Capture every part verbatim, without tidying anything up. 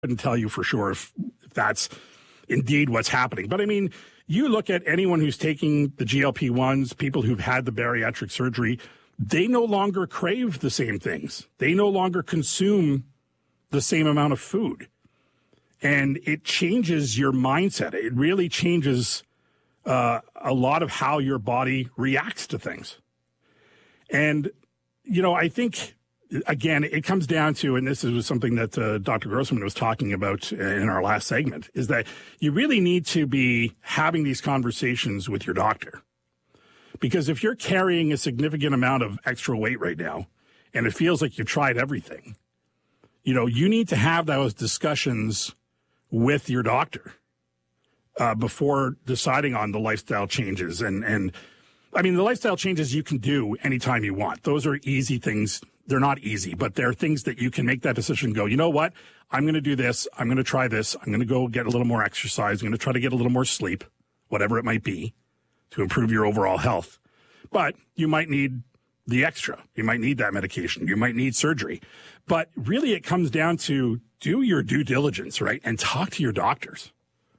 couldn't tell you for sure if, if that's indeed what's happening. But I mean, you look at anyone who's taking the G L P ones, people who've had the bariatric surgery, they no longer crave the same things. They no longer consume the same amount of food. And it changes your mindset. It really changes uh, a lot of how your body reacts to things. And, you know, I think, again, it comes down to, and this is something that uh, Doctor Grossman was talking about in our last segment, is that you really need to be having these conversations with your doctor. Because if you're carrying a significant amount of extra weight right now, and it feels like you've tried everything, you know, you need to have those discussions with your doctor uh, before deciding on the lifestyle changes. And, and I mean, the lifestyle changes you can do anytime you want. Those are easy things. They're not easy, but they're things that you can make that decision and go, you know what? I'm going to do this. I'm going to try this. I'm going to go get a little more exercise. I'm going to try to get a little more sleep, whatever it might be, to improve your overall health. But you might need the extra. You might need that medication. You might need surgery. But really it comes down to do your due diligence, right? And talk to your doctors.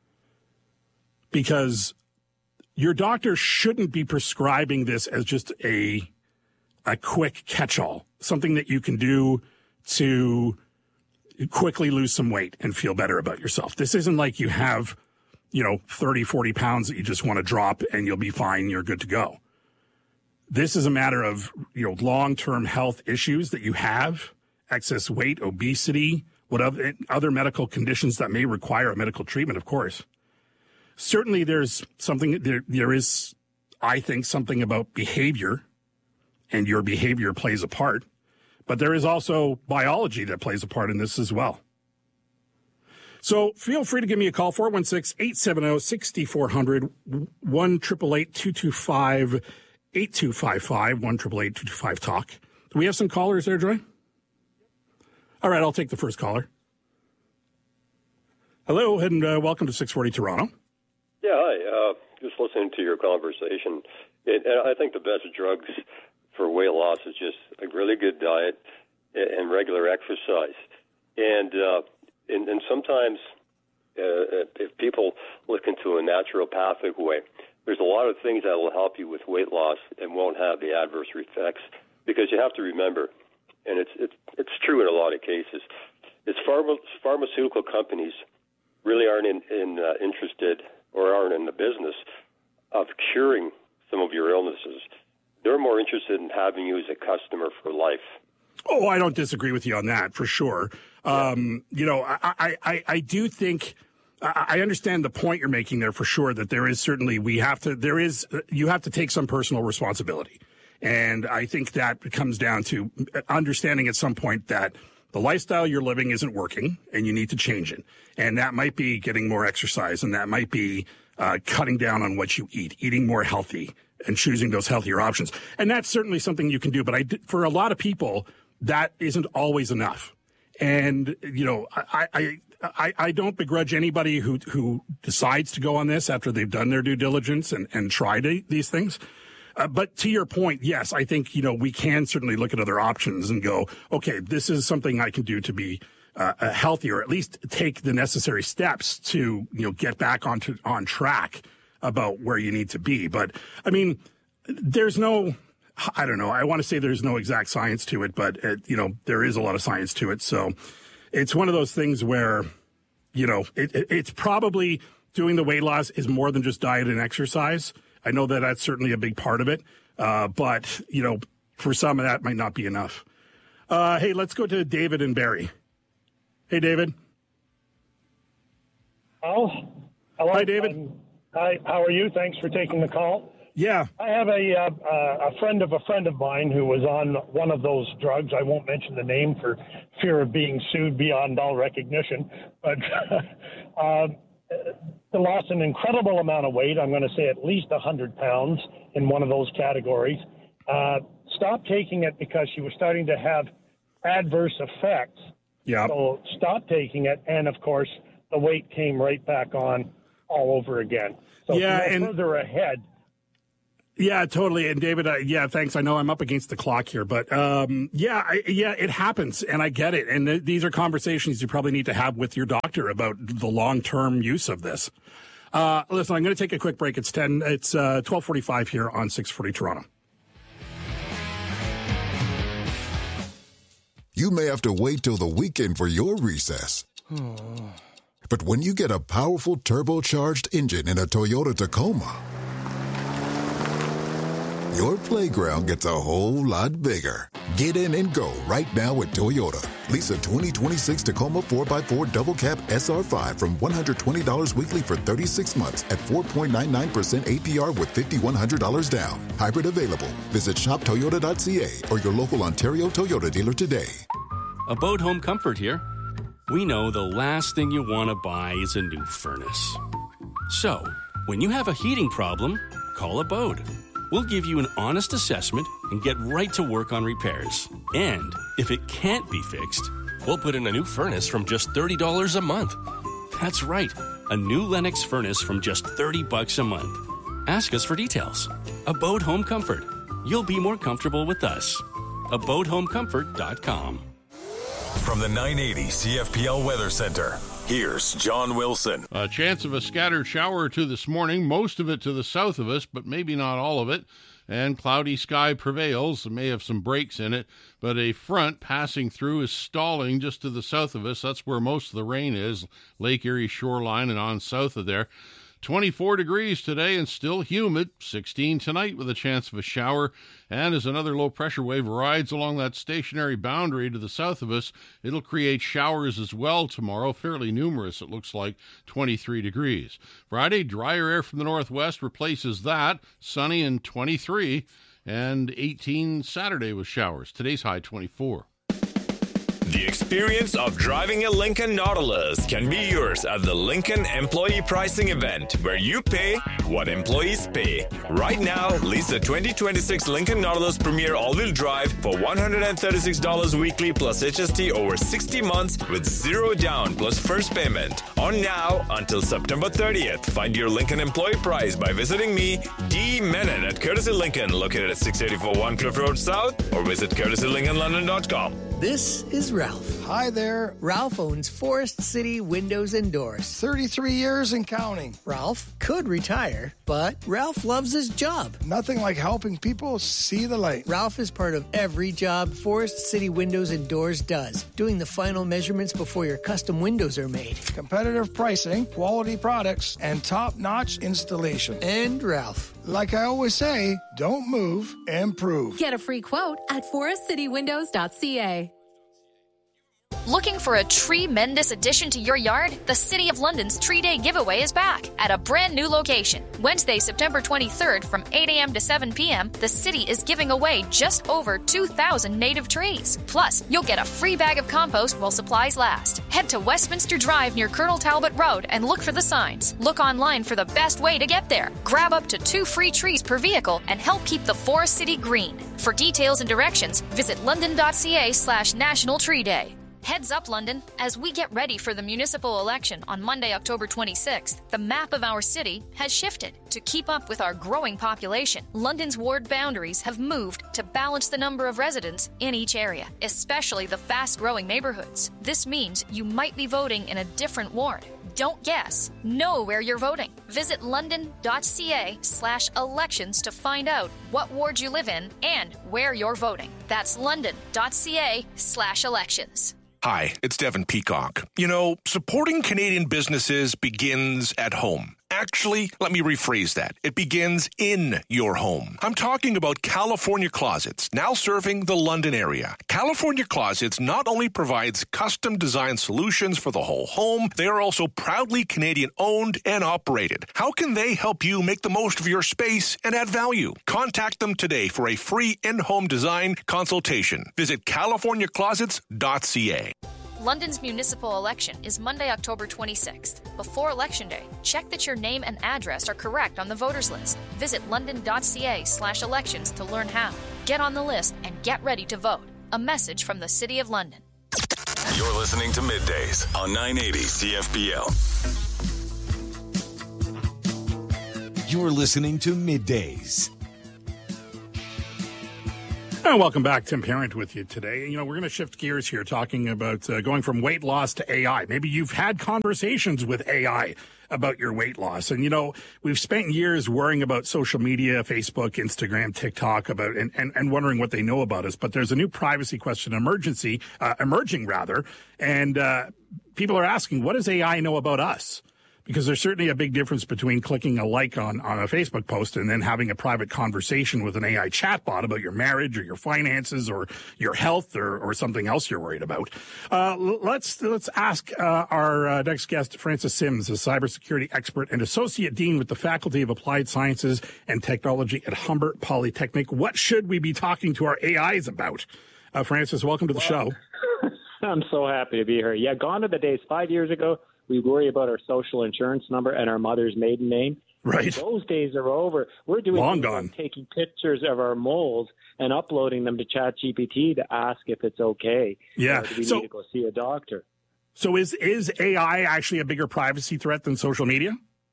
Because your doctor shouldn't be prescribing this as just a a quick catch-all, something that you can do to quickly lose some weight and feel better about yourself. This isn't like you have, you know, thirty, forty pounds that you just want to drop and you'll be fine, you're good to go. This is a matter of, you know, long-term health issues that you have, excess weight, obesity, whatever other medical conditions that may require a medical treatment, of course. Certainly there's something, there, there is, I think, something about behavior, and your behavior plays a part, but there is also biology that plays a part in this as well. So feel free to give me a call, four one six, eight seven zero, six four zero zero, one eight eight eight, two two five, eight two five five, one eight eight eight, two two five, talk. Do we have some callers there, Joy? All right, I'll take the first caller. Hello, and uh, welcome to six forty Toronto. Yeah, hi. Uh, just listening to your conversation. It, and I think the best drugs for weight loss is just a really good diet and regular exercise. And uh, and, and sometimes uh, if people look into a naturopathic way, there's a lot of things that will help you with weight loss and won't have the adverse effects, because you have to remember, and it's it's, it's true in a lot of cases, is pharma, pharmaceutical companies really aren't in, in, uh, interested or aren't in the business of curing some of your illnesses. They're more interested in having you as a customer for life. Oh, I don't disagree with you on that, for sure. Yeah. Um, you know, I, I, I do think, I understand the point you're making there for sure, that there is certainly, we have to, there is, you have to take some personal responsibility. And I think that comes down to understanding at some point that the lifestyle you're living isn't working and you need to change it. And that might be getting more exercise, and that might be uh, cutting down on what you eat, eating more healthy, and choosing those healthier options. And that's certainly something you can do. But I, for a lot of people, that isn't always enough. And, you know, I, I, I, I don't begrudge anybody who, who decides to go on this after they've done their due diligence and, and tried these things. Uh, but to your point, yes, I think, you know, we can certainly look at other options and go, okay, this is something I can do to be uh, healthy, or at least take the necessary steps to, you know, get back onto on track about where you need to be. But I mean, there's no, I don't know, I want to say there's no exact science to it, but it, you know, there is a lot of science to it. So it's one of those things where, you know, it, it, it's probably doing the weight loss is more than just diet and exercise. I know that that's certainly a big part of it. Uh, but, you know, for some of that might not be enough. Uh, hey, let's go to David and Barrie. Hey, David. Oh, hello. Hi, David. Um, Hi, how are you? Thanks for taking the call. Yeah. I have a uh, a friend of a friend of mine who was on one of those drugs. I won't mention the name for fear of being sued beyond all recognition. But uh, they lost an incredible amount of weight. I'm going to say at least one hundred pounds in one of those categories. Uh, stopped taking it because she was starting to have adverse effects. Yeah. So stopped taking it. And, of course, the weight came right back on all over again. So yeah, to go and further ahead, Yeah, totally. And David, uh, yeah, thanks. I know I'm up against the clock here, but um, yeah, I, yeah, it happens, and I get it. And th- these are conversations you probably need to have with your doctor about the long-term use of this. Uh, listen, I'm going to take a quick break. It's ten. It's uh, twelve forty-five here on six forty Toronto. You may have to wait till the weekend for your recess. But when you get a powerful turbocharged engine in a Toyota Tacoma, your playground gets a whole lot bigger. Get in and go right now at Toyota. Lease a twenty twenty-six Tacoma four by four Double Cab S R five from one hundred twenty dollars weekly for thirty-six months at four point nine nine percent A P R with five thousand one hundred dollars down. Hybrid available. Visit shop toyota dot c a or your local Ontario Toyota dealer today. Abode Home Comfort here. We know the last thing you want to buy is a new furnace. So, when you have a heating problem, call Abode. We'll give you an honest assessment and get right to work on repairs. And if it can't be fixed, we'll put in a new furnace from just thirty dollars a month. That's right, a new Lennox furnace from just thirty bucks a month. Ask us for details. Abode Home Comfort. You'll be more comfortable with us. abode home comfort dot com. From the nine eighty C F P L Weather Center, here's John Wilson. A chance of a scattered shower or two this morning, most of it to the south of us, but maybe not all of it. And cloudy sky prevails. It may have some breaks in it, but a front passing through is stalling just to the south of us. That's where most of the rain is, Lake Erie shoreline and on south of there. twenty-four degrees today and still humid. sixteen tonight with a chance of a shower. And as another low-pressure wave rides along that stationary boundary to the south of us, it'll create showers as well tomorrow, fairly numerous, it looks like, twenty-three degrees. Friday, drier air from the northwest replaces that, sunny and twenty-three, and eighteen Saturday with showers. Today's high twenty-four. The experience of driving a Lincoln Nautilus can be yours at the Lincoln Employee Pricing Event, where you pay what employees pay. Right now, lease a twenty twenty-six Lincoln Nautilus Premier All-Wheel Drive for one hundred thirty-six dollars weekly plus H S T over sixty months with zero down plus first payment. On now until September thirtieth. Find your Lincoln employee price by visiting me, D. Menon at Courtesy Lincoln, located at six eighty-four One Cliff Road South, or visit courtesy lincoln london dot com. This is Ralph. Hi there. Ralph owns Forest City Windows and Doors. thirty-three years and counting. Ralph could retire, but Ralph loves his job. Nothing like helping people see the light. Ralph is part of every job Forest City Windows and Doors does, doing the final measurements before your custom windows are made. Competitive pricing, quality products, and top-notch installation. And Ralph. Like I always say, don't move, improve. Get a free quote at forest city windows dot c a. Looking for a tremendous addition to your yard? The City of London's Tree Day giveaway is back at a brand new location. Wednesday, September twenty-third from eight a.m. to seven p.m., the city is giving away just over two thousand native trees. Plus, you'll get a free bag of compost while supplies last. Head to Westminster Drive near Colonel Talbot Road and look for the signs. Look online for the best way to get there. Grab up to two free trees per vehicle and help keep the Forest City green. For details and directions, visit london dot c a slash National Tree Day. Heads up, London. As we get ready for the municipal election on Monday, October twenty-sixth, the map of our city has shifted. To keep up with our growing population, London's ward boundaries have moved to balance the number of residents in each area, especially the fast-growing neighborhoods. This means you might be voting in a different ward. Don't guess. Know where you're voting. Visit london dot c a slash elections to find out what ward you live in and where you're voting. That's london dot c a slash elections. Hi, it's Devin Peacock. You know, supporting Canadian businesses begins at home. Actually, let me rephrase that. It begins in your home. I'm talking about California Closets, now serving the London area. California Closets not only provides custom design solutions for the whole home, they are also proudly Canadian owned and operated. How can they help you make the most of your space and add value? Contact them today for a free in-home design consultation. Visit california closets dot c a. London's municipal election is Monday, October twenty-sixth. Before Election Day, check that your name and address are correct on the voters list. Visit london dot c a slash elections to learn how. Get on the list and get ready to vote. A message from the City of London. You're listening to Middays on nine eighty C F P L. You're listening to Middays And welcome back. Tim Parent with you today. You know, we're going to shift gears here, talking about uh, going from weight loss to A I. Maybe you've had conversations with A I about your weight loss. And, you know, we've spent years worrying about social media, Facebook, Instagram, TikTok, about and, and, and wondering what they know about us. But there's a new privacy question emergency, uh, emerging, rather. And uh, people are asking, what does A I know about us? Because there's certainly a big difference between clicking a like on, on a Facebook post and then having a private conversation with an A I chatbot about your marriage or your finances or your health or, or something else you're worried about. Uh, let's let's ask uh, our uh, next guest, Francis Sims, a cybersecurity expert and associate dean with the Faculty of Applied Sciences and Technology at Humber Polytechnic. What should we be talking to our A Is about? Uh, Francis, welcome to the show. I'm so happy to be here. Yeah, gone are the days five years ago. We worry about our social insurance number and our mother's maiden name. Right. Those days are over. We're doing Long gone. Like taking pictures of our moles and uploading them to ChatGPT to ask if it's okay. Yeah. Or do we so, need to go see a doctor? So is is A I actually a bigger privacy threat than social media?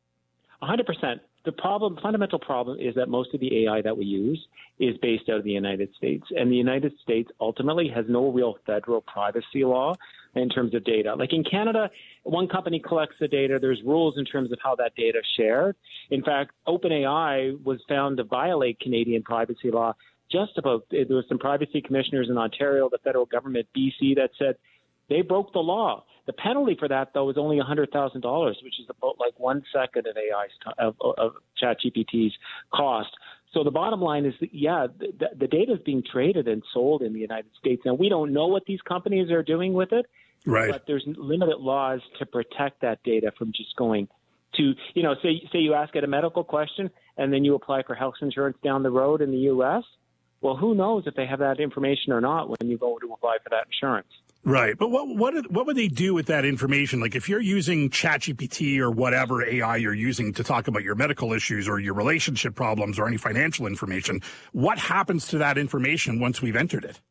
one hundred percent. The problem, fundamental problem, is that most of the A I that we use is based out of the United States. And the United States ultimately has no real federal privacy law in terms of data. Like in Canada, one company collects the data. There's rules in terms of how that data is shared. In fact, OpenAI was found to violate Canadian privacy law just about, there was some privacy commissioners in Ontario, the federal government, B C, that said they broke the law. The penalty for that, though, is only one hundred thousand dollars, which is about like one second of A I's t- of, of ChatGPT's cost. So the bottom line is that, yeah, the, the data is being traded and sold in the United States. Now, we don't know what these companies are doing with it, right? But there's limited laws to protect that data from just going to, you know, say, say you ask it a medical question and then you apply for health insurance down the road in the U S. Well, who knows if they have that information or not when you go to apply for that insurance. Right. But what what what would they do with that information? Like if you're using ChatGPT or whatever A I you're using to talk about your medical issues or your relationship problems or any financial information, what happens to that information once we've entered it?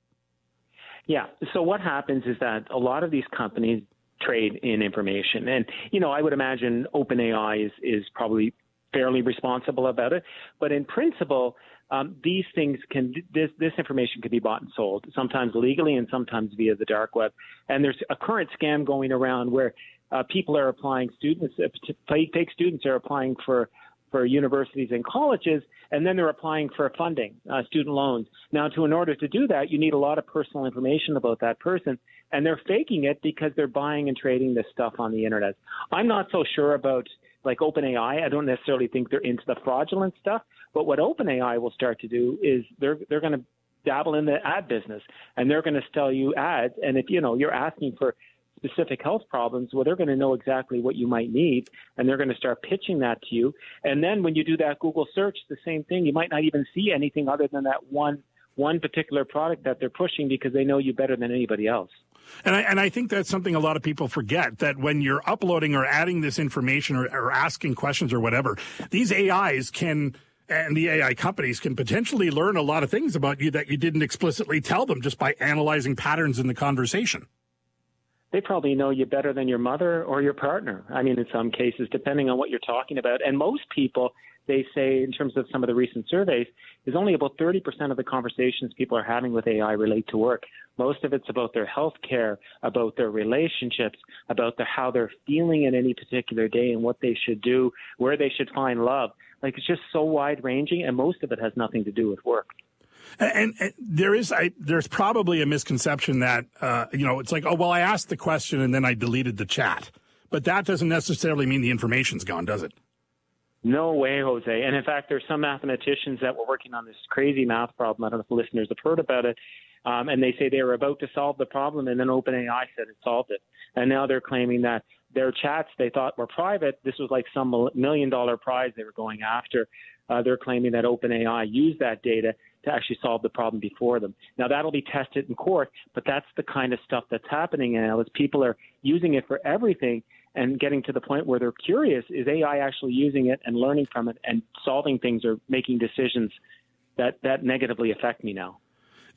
Yeah. So what happens is that a lot of these companies trade in information. And, you know, I would imagine OpenAI is, is probably fairly responsible about it. But in principle, Um, these things can, this, this information can be bought and sold, sometimes legally and sometimes via the dark web. And there's a current scam going around where uh, people are applying, students, uh, fake students are applying for, for universities and colleges, and then they're applying for funding, uh, student loans. Now, to in order to do that, you need a lot of personal information about that person, and they're faking it because they're buying and trading this stuff on the internet. I'm not so sure about like OpenAI. I don't necessarily think they're into the fraudulent stuff, but what OpenAI will start to do is they're they're going to dabble in the ad business, and they're going to sell you ads. And if you know you're asking for specific health problems, well, they're going to know exactly what you might need, and they're going to start pitching that to you. And then when you do that Google search, the same thing. You might not even see anything other than that one one particular product that they're pushing because they know you better than anybody else. And I, and I think that's something a lot of people forget, that when you're uploading or adding this information or, or asking questions or whatever, these A Is can, and the A I companies can potentially learn a lot of things about you that you didn't explicitly tell them just by analyzing patterns in the conversation. They probably know you better than your mother or your partner. I mean, in some cases, depending on what you're talking about. And most people, they say, in terms of some of the recent surveys, is only about thirty percent of the conversations people are having with A I relate to work. Most of it's about their health care, about their relationships, about the, how they're feeling in any particular day and what they should do, where they should find love. Like, it's just so wide-ranging, and most of it has nothing to do with work. And, and there is, I, there's probably a misconception that, uh, you know, it's like, oh, well, I asked the question and then I deleted the chat. But that doesn't necessarily mean the information's gone, does it? No way, Jose. And in fact, there's some mathematicians that were working on this crazy math problem. I don't know if the listeners have heard about it. Um, and they say they were about to solve the problem, and then OpenAI said it solved it. And now they're claiming that their chats they thought were private. This was like some million dollar prize they were going after. Uh, they're claiming that OpenAI used that data to actually solve the problem before them. Now, that'll be tested in court, but that's the kind of stuff that's happening now, is people are using it for everything and getting to the point where they're curious, is A I actually using it and learning from it and solving things or making decisions that, that negatively affect me now?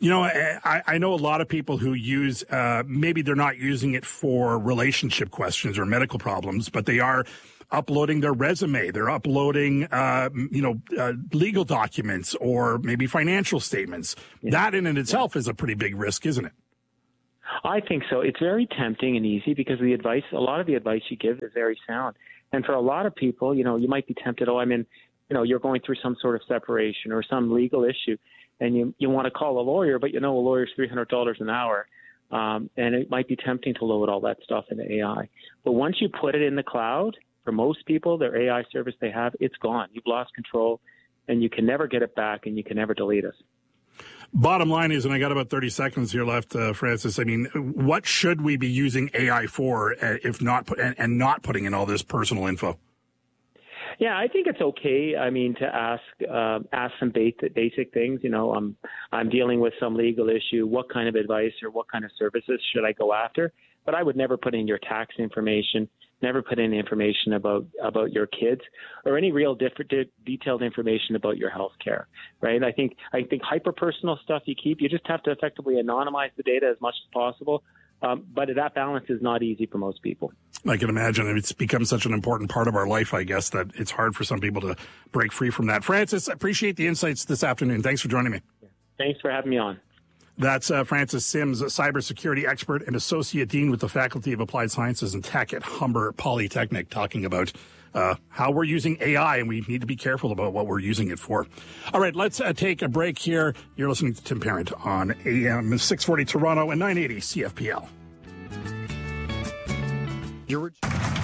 You know, I, I know a lot of people who use, uh, maybe they're not using it for relationship questions or medical problems, but they are uploading their resume. They're uploading, uh, you know, uh, legal documents or maybe financial statements. Yeah. That in and itself yeah. is a pretty big risk, isn't it? I think so. It's very tempting and easy because the advice, a lot of the advice you give is very sound. And for a lot of people, you know, you might be tempted, oh, I'm in, you know, you're going through some sort of separation or some legal issue. And you you want to call a lawyer, but you know a lawyer's three hundred dollars an hour, um, and it might be tempting to load all that stuff into A I. But once you put it in the cloud, for most people, their A I service they have, it's gone. You've lost control, and you can never get it back, and you can never delete it. Bottom line is, and I got about thirty seconds here left, uh, Francis, I mean, what should we be using A I for uh, if not put, and, and not putting in all this personal info? Yeah, I think it's okay. I mean, to ask uh, ask some basic basic things. You know, I'm I'm dealing with some legal issue. What kind of advice or what kind of services should I go after? But I would never put in your tax information. Never put in information about about your kids or any real different de- detailed information about your health care. Right? I think I think hyper personal stuff you keep. You just have to effectively anonymize the data as much as possible. Um, but that balance is not easy for most people. I can imagine. It's become such an important part of our life, I guess, that it's hard for some people to break free from that. Francis, I appreciate the insights this afternoon. Thanks for joining me. Thanks for having me on. That's uh, Francis Sims, a cybersecurity expert and associate dean with the Faculty of Applied Sciences and Tech at Humber Polytechnic, talking about uh, how we're using A I, and we need to be careful about what we're using it for. All right, let's uh, take a break here. You're listening to Tim Parent on A M six forty Toronto and nine eighty C F P L. You're...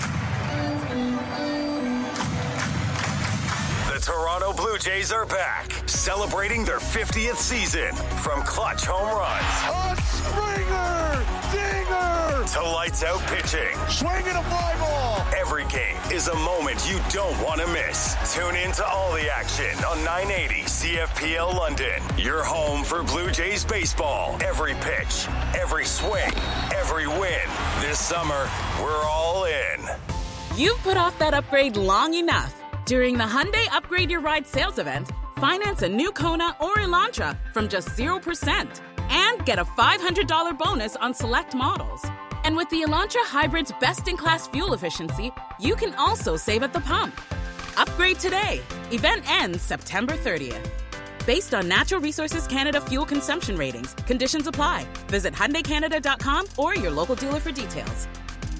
The Toronto Blue Jays are back, celebrating their fiftieth season. From clutch home runs, a Springer, dinger, to lights out pitching, swinging a fly ball. Every game is a moment you don't want to miss. Tune in to all the action on nine eighty C F P L London. Your home for Blue Jays baseball. Every pitch, every swing, every win. This summer, we're all in. You've put off that upgrade long enough. During the Hyundai Upgrade Your Ride sales event, finance a new Kona or Elantra from just zero percent and get a five hundred dollars bonus on select models. And with the Elantra Hybrid's best-in-class fuel efficiency, you can also save at the pump. Upgrade today. Event ends September thirtieth. Based on Natural Resources Canada fuel consumption ratings, conditions apply. Visit Hyundai Canada dot com or your local dealer for details.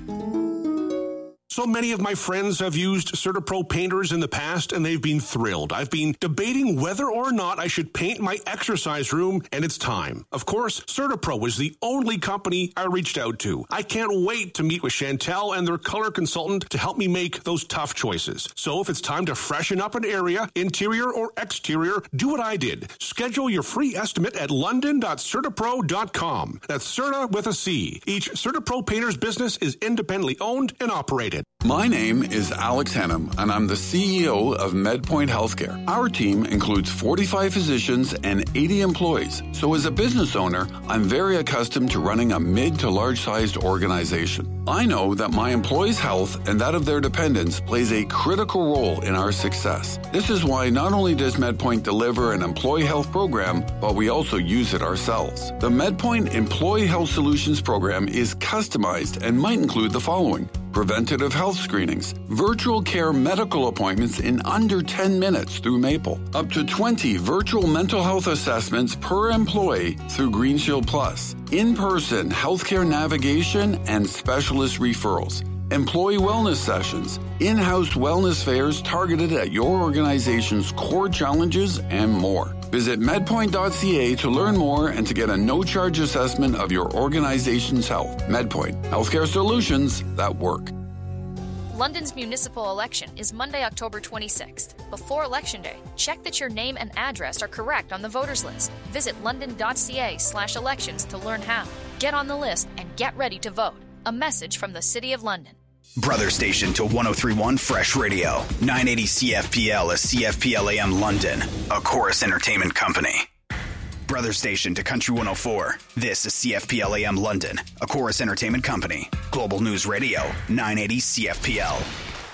So many of my friends have used CertaPro painters in the past, and they've been thrilled. I've been debating whether or not I should paint my exercise room, and it's time. Of course, CertaPro is the only company I reached out to. I can't wait to meet with Chantel and their color consultant to help me make those tough choices. So if it's time to freshen up an area, interior or exterior, do what I did. Schedule your free estimate at london dot certapro dot com. That's Certa with a C. Each CertaPro painter's business is independently owned and operated. My name is Alex Hennum, and I'm the C E O of MedPoint Healthcare. Our team includes forty-five physicians and eighty employees. So as a business owner, I'm very accustomed to running a mid to large-sized organization. I know that my employees' health and that of their dependents plays a critical role in our success. This is why not only does MedPoint deliver an employee health program, but we also use it ourselves. The MedPoint Employee Health Solutions program is customized and might include the following: preventative health screenings, virtual care medical appointments in under ten minutes through Maple, up to twenty virtual mental health assessments per employee through GreenShield Plus, in-person healthcare navigation and specialist referrals, employee wellness sessions, in-house wellness fairs targeted at your organization's core challenges, and more. Visit medpoint dot c a to learn more and to get a no-charge assessment of your organization's health. MedPoint, healthcare solutions that work. London's municipal election is Monday, October twenty-sixth. Before Election Day, check that your name and address are correct on the voters list. Visit london dot c a slash elections to learn how. Get on the list and get ready to vote. A message from the City of London. Brother station to one oh three point one Fresh Radio. nine eighty C F P L is C F P L A M London, a Chorus Entertainment company. Brother station to Country one oh four. This is C F P L A M London, a Chorus Entertainment company. Global News Radio, nine eighty C F P L.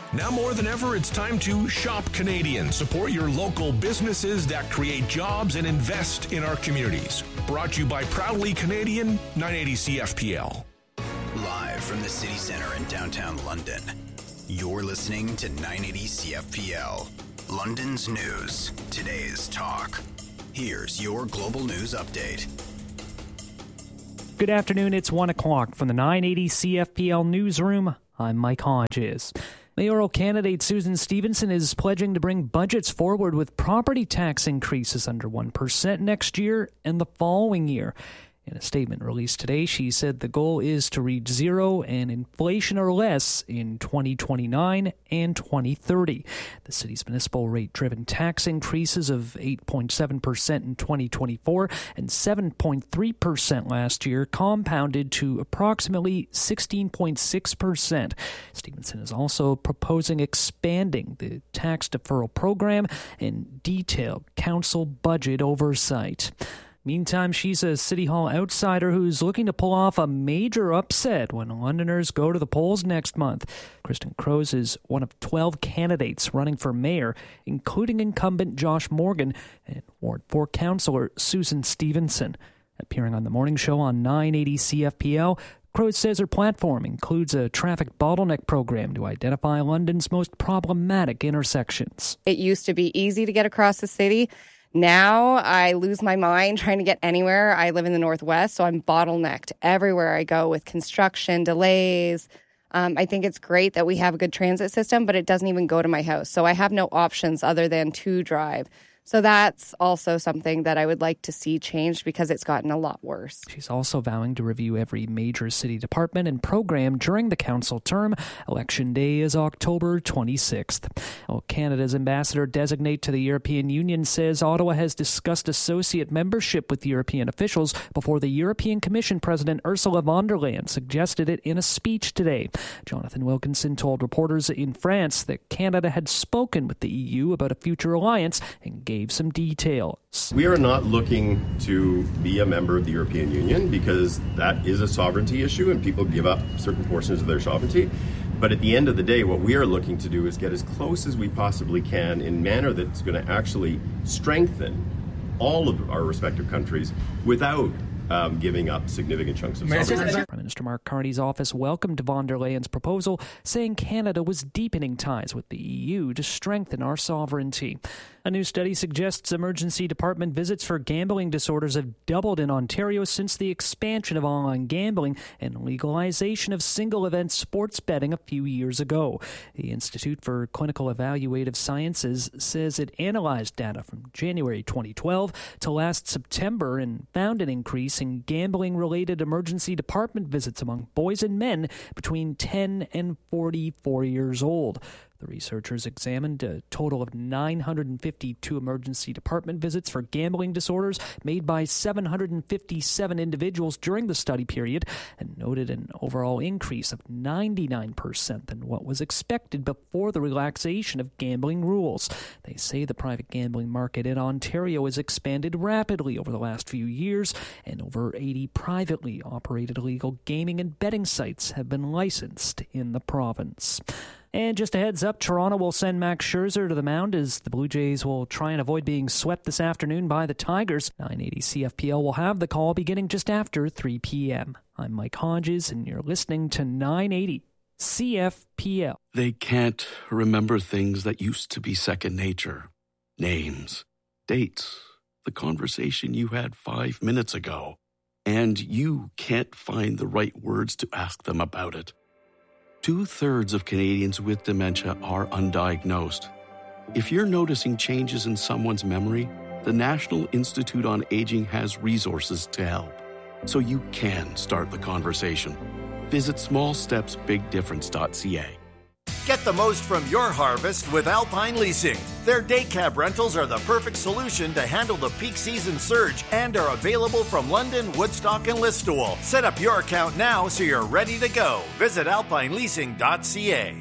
Now more than ever, it's time to shop Canadian. Support your local businesses that create jobs and invest in our communities. Brought to you by Proudly Canadian, nine eighty C F P L. Live from the city centre in downtown London, you're listening to nine eighty C F P L. London's news, today's talk. Here's your global news update. Good afternoon, it's one o'clock from the nine eighty C F P L newsroom. I'm Mike Hodges. Mayoral candidate Susan Stevenson is pledging to bring budgets forward with property tax increases under one percent next year and the following year. In a statement released today, she said the goal is to reach zero and inflation or less in twenty twenty-nine and twenty thirty. The city's municipal rate-driven tax increases of eight point seven percent in twenty twenty-four and seven point three percent last year compounded to approximately sixteen point six percent. Stevenson is also proposing expanding the tax deferral program and detailed council budget oversight. Meantime, she's a City Hall outsider who's looking to pull off a major upset when Londoners go to the polls next month. Kristen Crows is one of twelve candidates running for mayor, including incumbent Josh Morgan and Ward four councillor Susan Stevenson. Appearing on the morning show on nine eighty C F P L, Crows says her platform includes a traffic bottleneck program to identify London's most problematic intersections. It used to be easy to get across the city. Now I lose my mind trying to get anywhere. I live in the Northwest, so I'm bottlenecked everywhere I go with construction, delays. Um, I think it's great that we have a good transit system, but it doesn't even go to my house. So I have no options other than to drive. So that's also something that I would like to see changed because it's gotten a lot worse. She's also vowing to review every major city department and program during the council term. Election day is October twenty-sixth. Well, Canada's ambassador-designate to the European Union says Ottawa has discussed associate membership with European officials before the European Commission President Ursula von der Leyen suggested it in a speech today. Jonathan Wilkinson told reporters in France that Canada had spoken with the E U about a future alliance and gave some details. We are not looking to be a member of the European Union because that is a sovereignty issue and people give up certain portions of their sovereignty. But at the end of the day, what we are looking to do is get as close as we possibly can in a manner that's going to actually strengthen all of our respective countries without Um, giving up significant chunks of sovereignty. Prime Minister Mark Carney's office welcomed von der Leyen's proposal, saying Canada was deepening ties with the E U to strengthen our sovereignty. A new study suggests emergency department visits for gambling disorders have doubled in Ontario since the expansion of online gambling and legalization of single-event sports betting a few years ago. The Institute for Clinical Evaluative Sciences says it analyzed data from January twenty twelve to last September and found an increase in gambling-related emergency department visits among boys and men between ten and forty-four years old. The researchers examined a total of nine hundred fifty-two emergency department visits for gambling disorders made by seven hundred fifty-seven individuals during the study period and noted an overall increase of ninety-nine percent than what was expected before the relaxation of gambling rules. They say the private gambling market in Ontario has expanded rapidly over the last few years, and over eighty privately operated illegal gaming and betting sites have been licensed in the province. And just a heads up, Toronto will send Max Scherzer to the mound as the Blue Jays will try and avoid being swept this afternoon by the Tigers. nine eighty C F P L will have the call beginning just after three p.m. I'm Mike Hodges, and you're listening to nine eighty C F P L. They can't remember things that used to be second nature. Names, dates, the conversation you had five minutes ago. And you can't find the right words to ask them about it. Two-thirds of Canadians with dementia are undiagnosed. If you're noticing changes in someone's memory, the National Institute on Aging has resources to help, so you can start the conversation. Visit small steps big difference dot c a. Get the most from your harvest with Alpine Leasing. Their day cab rentals are the perfect solution to handle the peak season surge and are available from London, Woodstock, and Listowel. Set up your account now so you're ready to go. Visit alpine leasing dot c a.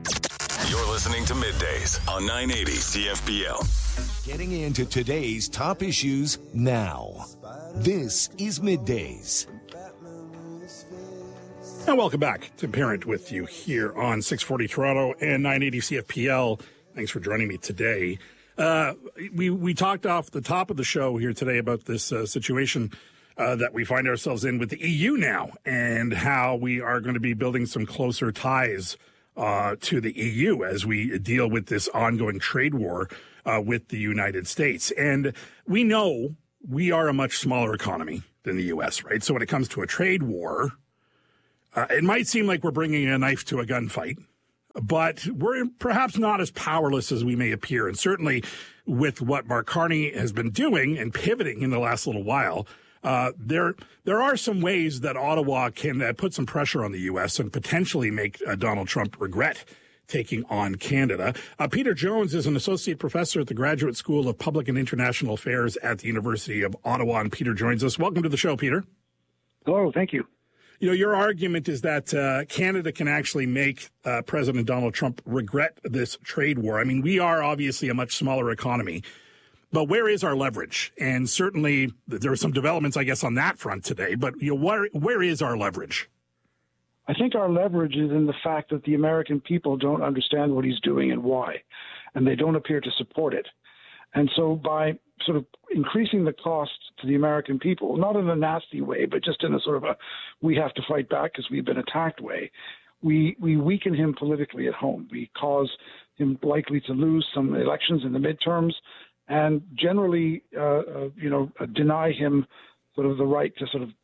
You're listening to Middays on nine eighty C F P L. Getting into today's top issues now. This is Middays. And welcome back. Tim Parent with you here on six forty Toronto and nine eighty C F P L. Thanks for joining me today. Uh, we, we talked off the top of the show here today about this uh, situation uh, that we find ourselves in with the E U now and how we are going to be building some closer ties uh, to the E U as we deal with this ongoing trade war uh, with the United States. And we know we are a much smaller economy than the U S, right? So when it comes to a trade war, Uh, it might seem like we're bringing a knife to a gunfight, but we're perhaps not as powerless as we may appear. And certainly with what Mark Carney has been doing and pivoting in the last little while, uh, there there are some ways that Ottawa can uh, put some pressure on the U S and potentially make uh, Donald Trump regret taking on Canada. Uh, Peter Jones is an associate professor at the Graduate School of Public and International Affairs at the University of Ottawa, and Peter joins us. Welcome to the show, Peter. Hello, thank you. You know, your argument is that uh, Canada can actually make uh, President Donald Trump regret this trade war. I mean, we are obviously a much smaller economy, but where is our leverage? And certainly there were some developments, I guess, on that front today. But you know, where where is our leverage? I think our leverage is in the fact that the American people don't understand what he's doing and why, and they don't appear to support it. And so by sort of increasing the cost to the American people, not in a nasty way, but just in a sort of a we have to fight back because we've been attacked way, we, we weaken him politically at home. We cause him likely to lose some elections in the midterms and generally, uh, uh, you know, uh, deny him sort of the right to sort of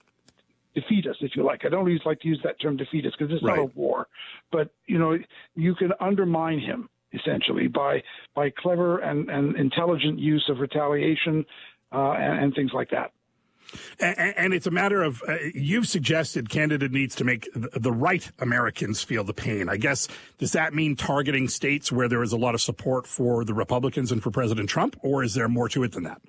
defeat us, if you like. I don't always like to use that term defeat us because it's right. Not a war. But, you know, you can undermine him essentially by by clever and, and intelligent use of retaliation uh, and, and things like that. And, and it's a matter of, uh, you've suggested Canada needs to make the right Americans feel the pain. I guess, does that mean targeting states where there is a lot of support for the Republicans and for President Trump, or is there more to it than that?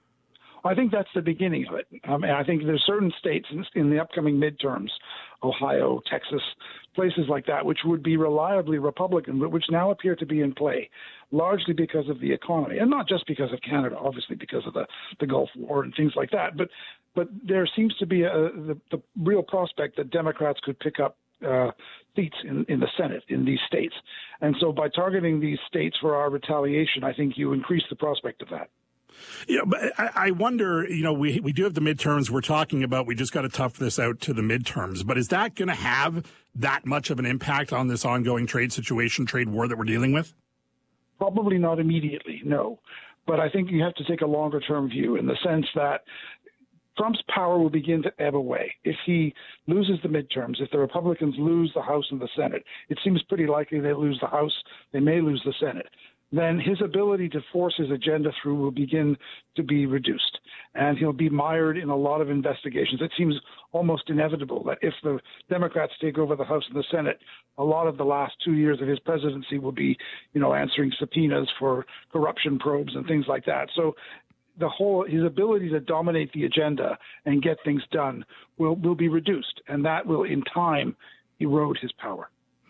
I think that's the beginning of it. Um, and I think there's certain states in, in the upcoming midterms, Ohio, Texas, places like that, which would be reliably Republican, but which now appear to be in play, largely because of the economy, and not just because of Canada, obviously because of the, the Gulf War and things like that. But but there seems to be a, the, the real prospect that Democrats could pick up uh, seats in, in the Senate in these states. And so by targeting these states for our retaliation, I think you increase the prospect of that. Yeah, but I, I wonder, you know, we we do have the midterms we're talking about. We just got to tough this out to the midterms. But is that going to have that much of an impact on this ongoing trade situation, trade war that we're dealing with? Probably not immediately, no. But I think you have to take a longer term view in the sense that Trump's power will begin to ebb away. If he loses the midterms, if the Republicans lose the House and the Senate, it seems pretty likely they lose the House, they may lose the Senate, then his ability to force his agenda through will begin to be reduced. And he'll be mired in a lot of investigations. It seems almost inevitable that if the Democrats take over the House and the Senate, a lot of the last two years of his presidency will be, you know, answering subpoenas for corruption probes and things like that. So the whole, his ability to dominate the agenda and get things done will, will be reduced. And that will, in time, erode his power.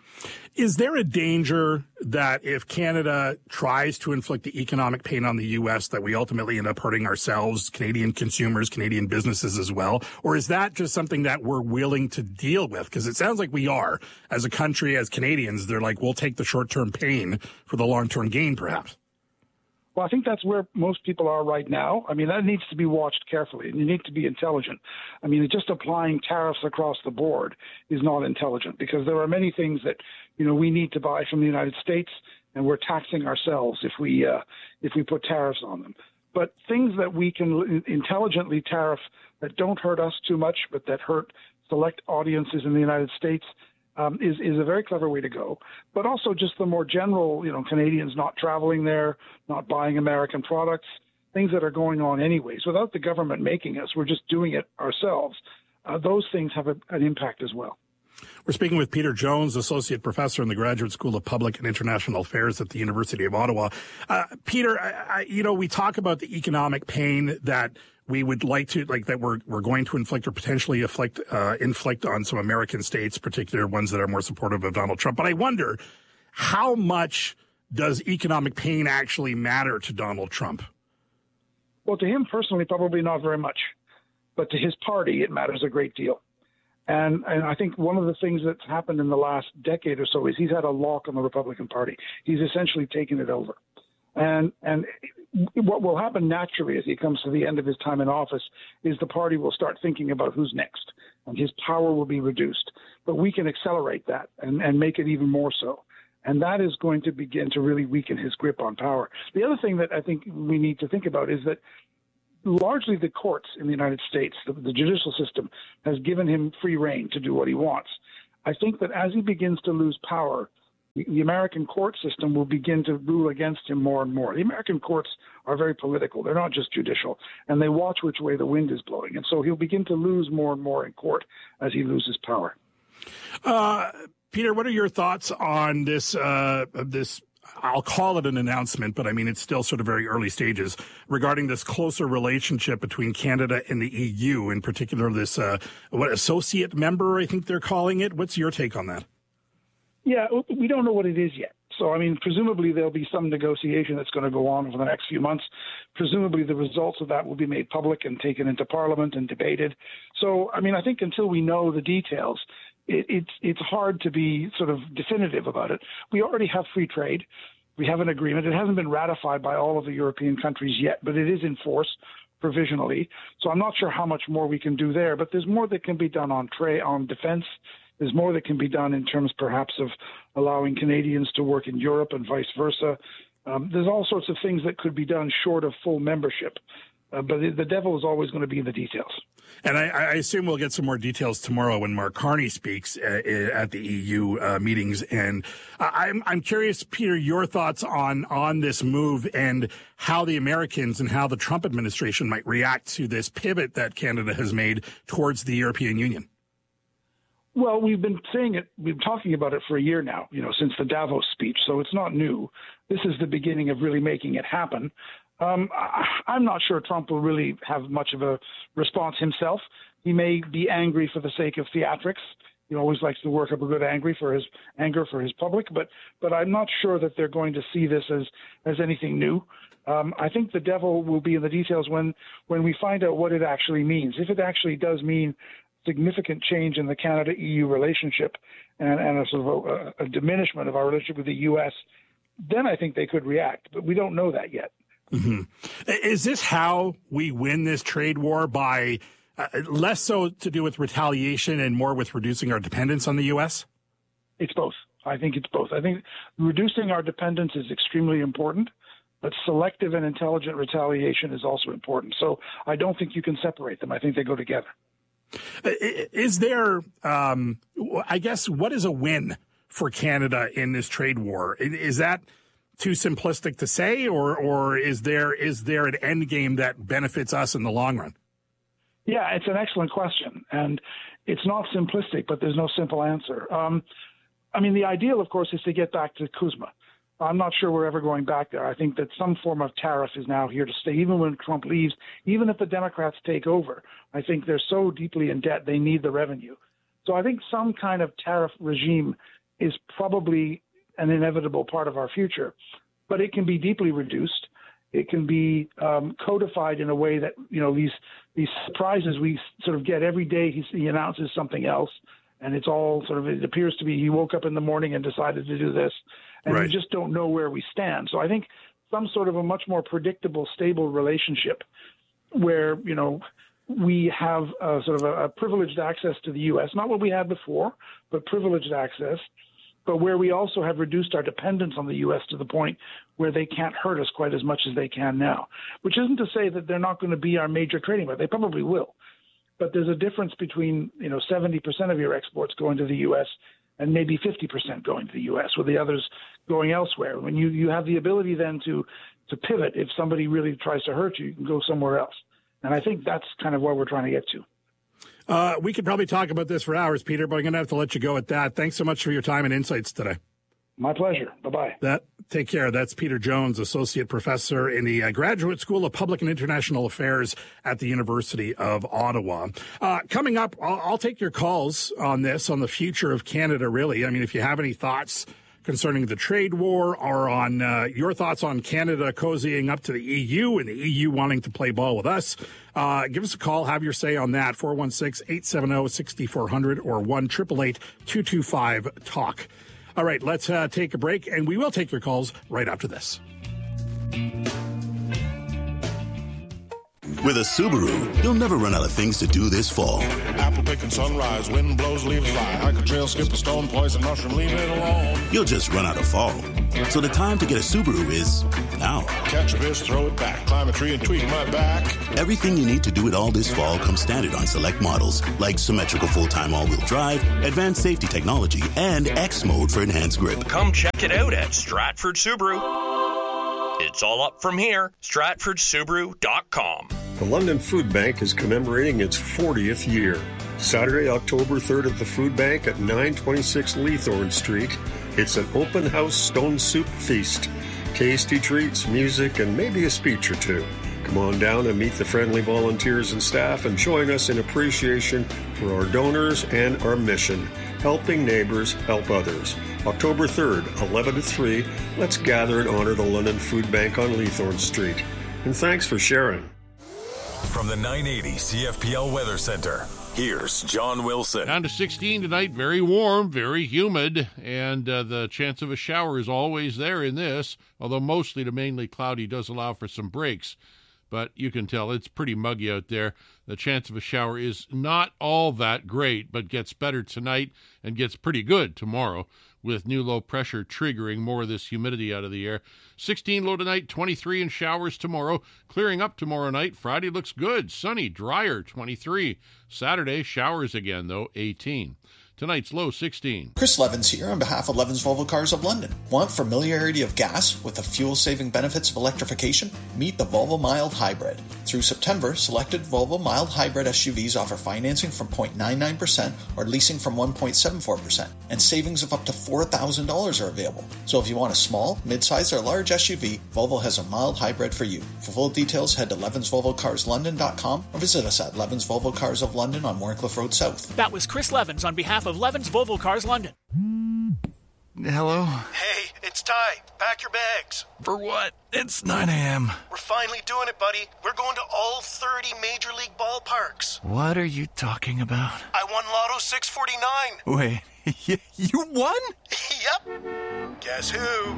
Is there a danger that if Canada tries to inflict the economic pain on the U S, that we ultimately end up hurting ourselves, Canadian consumers, Canadian businesses as well? Or is that just something that we're willing to deal with? Because it sounds like we are. As a country, as Canadians, they're like, we'll take the short-term pain for the long-term gain, perhaps. Well, I think that's where most people are right now. I mean, that needs to be watched carefully, and you need to be intelligent. I mean, just applying tariffs across the board is not intelligent because there are many things that, you know, we need to buy from the United States, and we're taxing ourselves if we uh, if we put tariffs on them. But things that we can intelligently tariff that don't hurt us too much, but that hurt select audiences in the United States, Um, is, is a very clever way to go. But also just the more general, you know, Canadians not traveling there, not buying American products, things that are going on anyways. Without the government making us, we're just doing it ourselves. Uh, those things have a, an impact as well. We're speaking with Peter Jones, Associate Professor in the Graduate School of Public and International Affairs at the University of Ottawa. Uh, Peter, I, I, you know, we talk about the economic pain that we would like to, like that we're we're going to inflict or potentially inflict uh, inflict on some American states, particular ones that are more supportive of Donald Trump. But I wonder, how much does economic pain actually matter to Donald Trump? Well, to him personally, probably not very much. But to his party, it matters a great deal. And, and I think one of the things that's happened in the last decade or so is he's had a lock on the Republican Party. He's essentially taken it over. And and what will happen naturally as he comes to the end of his time in office is the party will start thinking about who's next, and his power will be reduced. But we can accelerate that and, and make it even more so. And that is going to begin to really weaken his grip on power. The other thing that I think we need to think about is that largely the courts in the United States, the, the judicial system, has given him free rein to do what he wants. I think that as he begins to lose power, the, the American court system will begin to rule against him more and more. The American courts are very political. They're not just judicial, and they watch which way the wind is blowing. And so he'll begin to lose more and more in court as he loses power. Uh, Peter, what are your thoughts on this, uh, this I'll call it an announcement, but I mean, it's still sort of very early stages regarding this closer relationship between Canada and the E U, in particular this, uh, what, associate member, I think they're calling it. What's your take on that? Yeah, we don't know what it is yet. So, I mean, presumably there'll be some negotiation that's going to go on for the next few months. Presumably the results of that will be made public and taken into Parliament and debated. So, I mean, I think until we know the details, it, it's it's hard to be sort of definitive about it. We already have free trade. We have an agreement. It hasn't been ratified by all of the European countries yet, but it is in force provisionally. So I'm not sure how much more we can do there, but there's more that can be done on trade, on defense. There's more that can be done in terms perhaps of allowing Canadians to work in Europe and vice versa. Um, there's all sorts of things that could be done short of full membership. Uh, but the, the devil is always going to be in the details. And I, I assume we'll get some more details tomorrow when Mark Carney speaks uh, at the E U uh, meetings. And I'm I'm curious, Peter, your thoughts on on this move and how the Americans and how the Trump administration might react to this pivot that Canada has made towards the European Union. Well, we've been saying it, we've been talking about it for a year now, you know, since the Davos speech. So it's not new. This is the beginning of really making it happen. Um, I, I'm not sure Trump will really have much of a response himself. He may be angry for the sake of theatrics. He always likes to work up a good angry for his anger for his public, but but I'm not sure that they're going to see this as as anything new. Um, I think the devil will be in the details when when we find out what it actually means. If it actually does mean significant change in the Canada-E U relationship and, and a sort of a, a diminishment of our relationship with the U S, then I think they could react. But we don't know that yet. Mm-hmm. Is this how we win this trade war, by uh, less so to do with retaliation and more with reducing our dependence on the U S? It's both. I think it's both. I think reducing our dependence is extremely important, but selective and intelligent retaliation is also important. So I don't think you can separate them. I think they go together. Is there, um, I guess, what is a win for Canada in this trade war? Is that too simplistic to say, or or is there is there an end game that benefits us in the long run? Yeah, it's an excellent question, and it's not simplistic, but there's no simple answer. Um, I mean, the ideal, of course, is to get back to CUSMA. I'm not sure we're ever going back there. I think that some form of tariff is now here to stay, even when Trump leaves, even if the Democrats take over. I think they're so deeply in debt, they need the revenue. So I think some kind of tariff regime is probably an inevitable part of our future, but it can be deeply reduced. It can be um, codified in a way that, you know, these these surprises we sort of get every day. He, he announces something else, and it's all sort of, it appears to be he woke up in the morning and decided to do this, and right. we just don't know where we stand. So I think some sort of a much more predictable, stable relationship where, you know, we have a, sort of a, a privileged access to the U S, not what we had before, but privileged access, but where we also have reduced our dependence on the U S to the point where they can't hurt us quite as much as they can now, which isn't to say that they're not going to be our major trading partner. They probably will. But there's a difference between, you know, seventy percent of your exports going to the U S and maybe fifty percent going to the U S, with the others going elsewhere. When you, you have the ability then to, to pivot, if somebody really tries to hurt you, you can go somewhere else. And I think that's kind of what we're trying to get to. Uh, we could probably talk about this for hours, Peter, but I'm going to have to let you go at that. Thanks so much for your time and insights today. My pleasure. Bye-bye. That, take care. That's Peter Jones, Associate Professor in the uh, Graduate School of Public and International Affairs at the University of Ottawa. Uh, coming up, I'll, I'll take your calls on this, on the future of Canada, really. I mean, if you have any thoughts concerning the trade war or on uh, your thoughts on Canada cozying up to the E U and the E U wanting to play ball with us, uh, give us a call. Have your say on that. four one six, eight seven zero, six four zero zero or one eight eight eight, two two five, talk. All right, let's uh, take a break, and we will take your calls right after this. With a Subaru, you'll never run out of things to do this fall. Apple picking sunrise, wind blows, leaves fly. Hike a trail, skip a stone, poison mushroom, leave it alone. You'll just run out of fall. So the time to get a Subaru is now. Catch a fish, throw it back, climb a tree and tweak my back. Everything you need to do it all this fall comes standard on select models, like symmetrical full-time all-wheel drive, advanced safety technology, and X mode for enhanced grip. Come check it out at Stratford Subaru. It's all up from here. Stratford Subaru dot com. The London Food Bank is commemorating its fortieth year. Saturday, October third at the Food Bank at nine twenty-six Leithorn Street. It's an open house stone soup feast. Tasty treats, music, and maybe a speech or two. Come on down and meet the friendly volunteers and staff and join us in appreciation for our donors and our mission, helping neighbors help others. October third, eleven to three, let's gather and honor the London Food Bank on Leithorn Street. And thanks for sharing. From the nine eighty C F P L Weather Center, here's John Wilson. Down to sixteen tonight, very warm, very humid, and uh, the chance of a shower is always there in this, although mostly to mainly cloudy does allow for some breaks. But you can tell it's pretty muggy out there. The chance of a shower is not all that great, but gets better tonight and gets pretty good tomorrow, with new low pressure triggering more of this humidity out of the air. sixteen low tonight, twenty-three in showers tomorrow. Clearing up tomorrow night. Friday looks good. Sunny, drier, twenty-three. Saturday, showers again, though, eighteen. Tonight's low, sixteen. Chris Levins here on behalf of Levins Volvo Cars of London. Want familiarity of gas with the fuel-saving benefits of electrification? Meet the Volvo Mild Hybrid. Through September, selected Volvo Mild Hybrid S U Vs offer financing from zero point nine nine percent or leasing from one point seven four percent, and savings of up to four thousand dollars are available. So if you want a small, mid-size, or large S U V, Volvo has a mild hybrid for you. For full details, head to Levins Volvo Cars London dot com or visit us at Levins Volvo Cars of London on Warncliffe Road South. That was Chris Levins on behalf of Levins Volvo Cars London. Hello? Hey, it's Ty. Pack your bags. For what? It's nine a.m. We're finally doing it, buddy. We're going to all thirty Major League ballparks. What are you talking about? I won Lotto six forty-nine. Wait, you won? Yep. Guess who?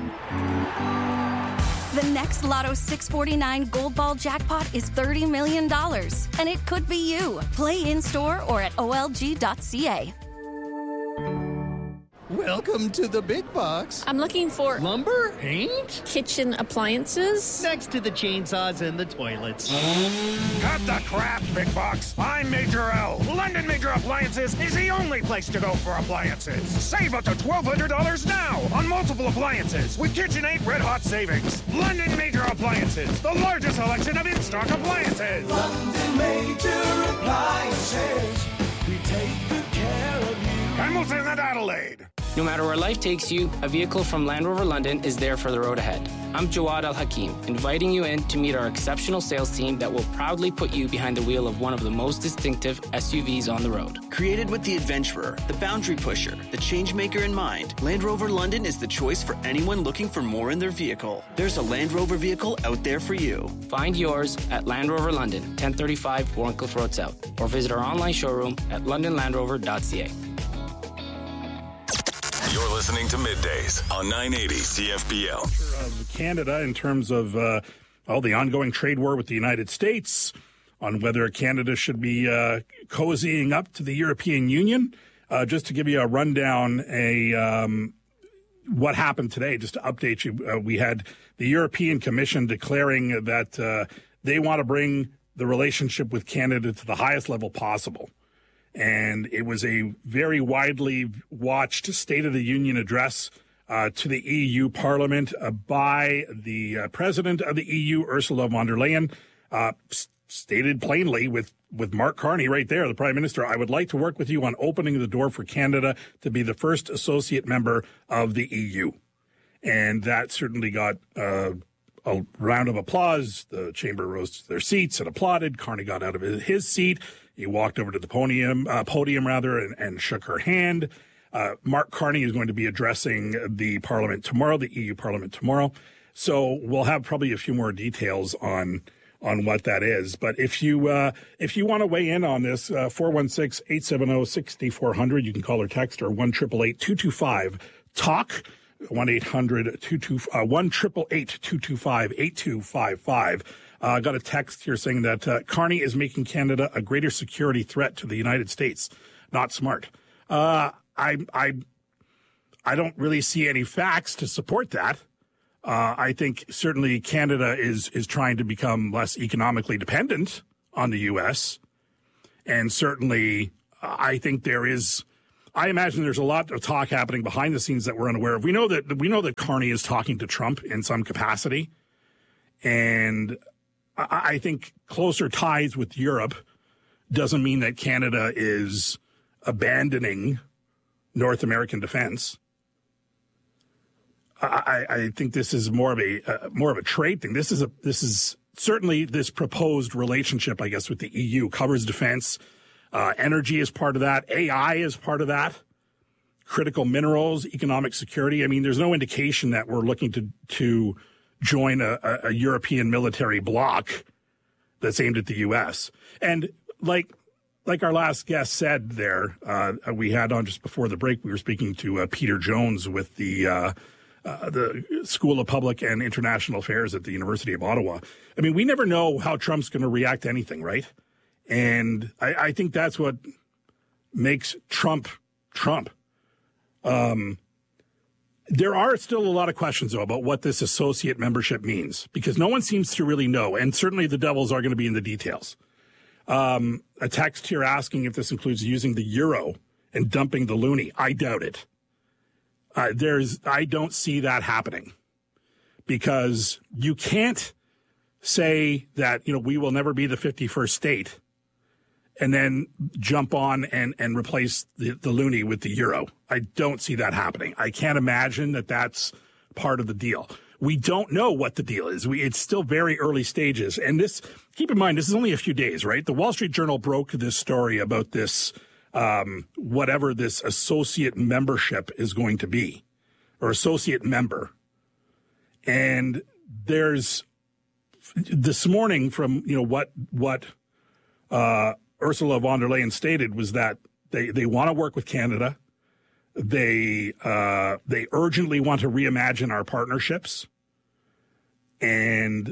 The next Lotto six forty-nine Gold Ball jackpot is thirty million dollars, and it could be you. Play in-store or at O L G dot C A. Welcome to the big box. I'm looking for lumber, paint, kitchen appliances. Next to the chainsaws and the toilets. Cut the crap, big box. I'm Major L. London Major Appliances is the only place to go for appliances. Save up to twelve hundred dollars now on multiple appliances with KitchenAid Red Hot Savings. London Major Appliances, the largest selection of in-stock appliances. London Major Appliances, we take good care of you. Hamilton and Adelaide. No matter where life takes you, a vehicle from Land Rover London is there for the road ahead. I'm Jawad Al Hakim, inviting you in to meet our exceptional sales team that will proudly put you behind the wheel of one of the most distinctive S U Vs on the road. Created with the adventurer, the boundary pusher, the changemaker in mind, Land Rover London is the choice for anyone looking for more in their vehicle. There's a Land Rover vehicle out there for you. Find yours at Land Rover London, ten thirty-five Warncliffe Road South, or visit our online showroom at london land rover dot c a. You're listening to Middays on nine eighty C F P L. Of Canada in terms of uh, all the ongoing trade war with the United States, on whether Canada should be uh, cozying up to the European Union. Uh, just to give you a rundown, a um, what happened today, just to update you, uh, we had the European Commission declaring that uh, they want to bring the relationship with Canada to the highest level possible. And it was a very widely watched State of the Union address uh, to the E U Parliament uh, by the uh, President of the E U, Ursula von der Leyen, uh, s- stated plainly with, with Mark Carney right there, the Prime Minister, I would like to work with you on opening the door for Canada to be the first associate member of the E U. And that certainly got uh, a round of applause. The chamber rose to their seats and applauded. Carney got out of his seat. He walked over to the podium, uh, podium rather, and, and shook her hand. Uh, Mark Carney is going to be addressing the Parliament tomorrow, the E U Parliament tomorrow. So we'll have probably a few more details on on what that is. But if you uh, if you want to weigh in on this, uh, four one six, eight seven zero, six four zero zero, you can call or text or one eight eight eight, two two five, talk, one eight hundred, two two five, one eight eight eight, two two five, eight two five five. I uh, got a text here saying that uh, Carney is making Canada a greater security threat to the United States. Not smart. Uh, I, I, I don't really see any facts to support that. Uh, I think certainly Canada is is trying to become less economically dependent on the U S. And certainly uh, I think there is, I imagine there's a lot of talk happening behind the scenes that we're unaware of. We know that we know that Carney is talking to Trump in some capacity. And I, I think closer ties with Europe doesn't mean that Canada is abandoning North American defense. I, I think this is more of a uh, more of a trade thing. This is a this is certainly this proposed relationship, I guess, with the E U covers defense. Uh, energy is part of that. A I is part of that. Critical minerals, economic security. I mean, there's no indication that we're looking to to join a, a, a European military bloc that's aimed at the U S. And like. Like our last guest said there, uh, we had on just before the break, we were speaking to uh, Peter Jones with the uh, uh, the School of Public and International Affairs at the University of Ottawa. I mean, we never know how Trump's going to react to anything, right? And I, I think that's what makes Trump Trump. Um, there are still a lot of questions, though, about what this associate membership means, because no one seems to really know, and certainly the devils are going to be in the details. Um, a text here asking if this includes using the euro and dumping the loonie. I doubt it. Uh, there's, I don't see that happening, because you can't say that, you know, we will never be the fifty-first state and then jump on and, and replace the, the loonie with the euro. I don't see that happening. I can't imagine that that's part of the deal. We don't know what the deal is. We, it's still very early stages. And this, keep in mind, this is only a few days, right? The Wall Street Journal broke this story about this, um, whatever this associate membership is going to be, or associate member. And there's, this morning from, you know, what, what, uh, Ursula von der Leyen stated was that they, they want to work with Canada. They uh, they urgently want to reimagine our partnerships, and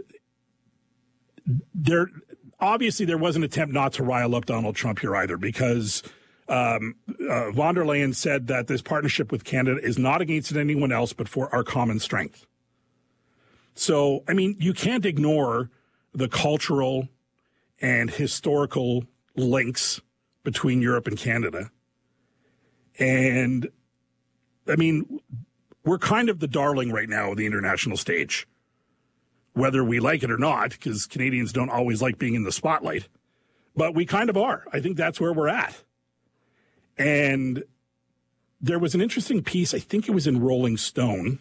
there obviously there was an attempt not to rile up Donald Trump here either, because um, uh, von der Leyen said that this partnership with Canada is not against anyone else but for our common strength. So, I mean, you can't ignore the cultural and historical links between Europe and Canada. And, I mean, we're kind of the darling right now of the international stage, whether we like it or not, because Canadians don't always like being in the spotlight. But we kind of are. I think that's where we're at. And there was an interesting piece, I think it was in Rolling Stone,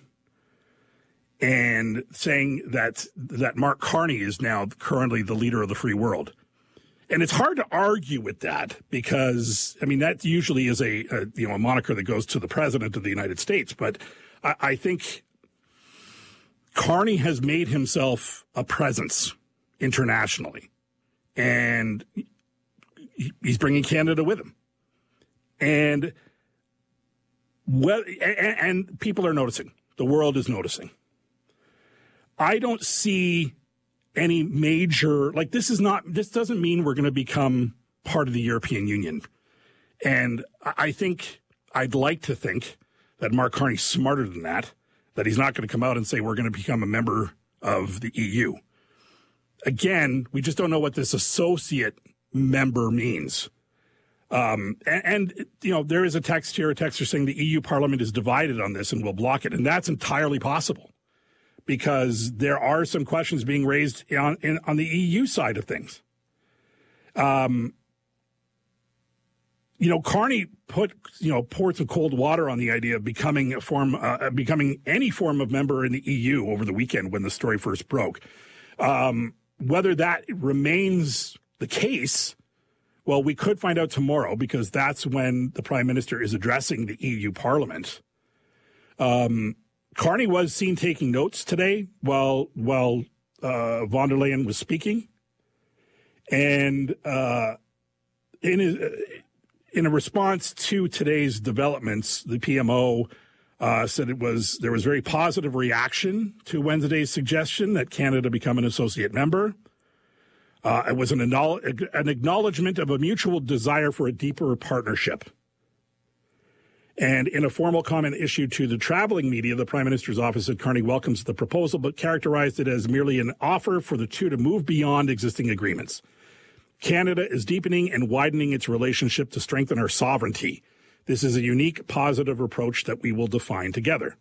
and saying that that Mark Carney is now currently the leader of the free world. And it's hard to argue with that, because, I mean, that usually is a, a you know, a moniker that goes to the president of the United States. But I, I think Carney has made himself a presence internationally, and he's bringing Canada with him. And, well, and, and people are noticing. The world is noticing. I don't see any major, like, this is not, this doesn't mean we're going to become part of the European Union. And I think, I'd like to think that Mark Carney's smarter than that, that he's not going to come out and say we're going to become a member of the E U. Again, we just don't know what this associate member means. Um, and, and, you know, there is a text here, a texter saying the E U Parliament is divided on this and will block it. And that's entirely possible, because there are some questions being raised on, in, on the E U side of things. Um, you know, Carney put, you know, poured some cold water on the idea of becoming a form, uh, becoming any form of member in the E U over the weekend when the story first broke. Um, whether that remains the case, Well, we could find out tomorrow because that's when the Prime Minister is addressing the E U Parliament. Um, Carney was seen taking notes today while while uh, von der Leyen was speaking. And uh, in his, in a response to today's developments, the P M O uh, said it was there was very positive reaction to Wednesday's suggestion that Canada become an associate member. Uh, it was an, an acknowledgement of a mutual desire for a deeper partnership. And in a formal comment issued to the traveling media, the Prime Minister's office said Carney welcomes the proposal, but characterized it as merely an offer for the two to move beyond existing agreements. Canada is deepening and widening its relationship to strengthen our sovereignty. This is a unique, positive approach that we will define together.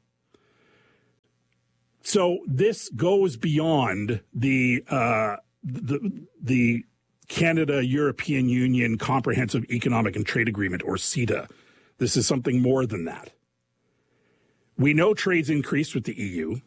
So this goes beyond the uh, the the Canada-European Union Comprehensive Economic and Trade Agreement, or CETA. This is something more than that. We know trade's increased with the E U.